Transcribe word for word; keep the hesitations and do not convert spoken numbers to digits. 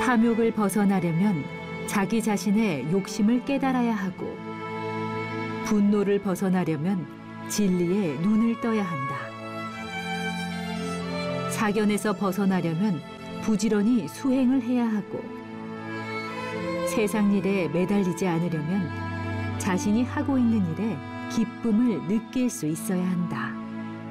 탐욕을 벗어나려면 자기 자신의 욕심을 깨달아야 하고, 분노를 벗어나려면 진리에 눈을 떠야 한다. 사견에서 벗어나려면 부지런히 수행을 해야 하고, 세상 일에 매달리지 않으려면 자신이 하고 있는 일에 기쁨을 느낄 수 있어야 한다.